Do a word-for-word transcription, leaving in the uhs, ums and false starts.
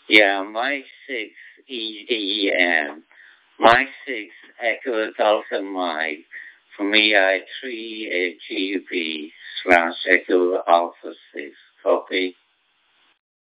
Yeah, Mike six E D M. Mike six Echo Delta Mike from E I three G B slash Echo Alpha six. Copy.